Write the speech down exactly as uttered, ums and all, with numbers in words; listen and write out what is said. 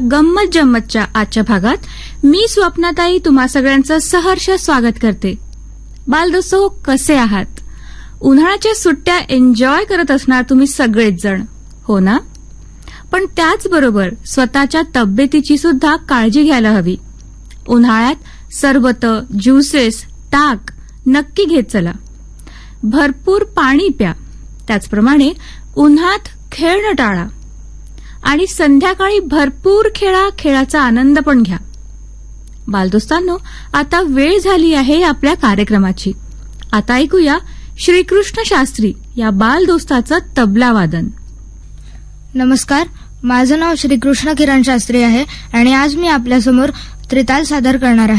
गंमत जम्मतच्या आजच्या भागात मी स्वप्नाताई तुम्हा सगळ्यांचं सहर्ष स्वागत करते. बालदोस्तो, कसे आहात? उन्हाळ्याच्या सुट्ट्या एन्जॉय करत असणार तुम्ही सगळेच जण, हो ना? पण त्याचबरोबर स्वतःच्या तब्येतीची सुद्धा काळजी घ्यायला हवी. उन्हाळ्यात सरबतं, ज्युसेस, ताक नक्की घेत चला. भरपूर पाणी प्या. त्याचप्रमाणे उन्हात खेळणं टाळा आणि संध्याकाळी भरपूर खेळा, खेळाचा आनंद पण घ्या. बालदोस्तांनो, आता वेळ झाली आहे आपल्या कार्यक्रमाची. आता ऐकूया श्रीकृष्ण शास्त्री या बालदोस्ताचं तबला वादन. नमस्कार, माझं नाव श्रीकृष्ण किरण शास्त्री आहे आणि आज मी आपल्यासमोर त्रिताल सादर करणार आहे.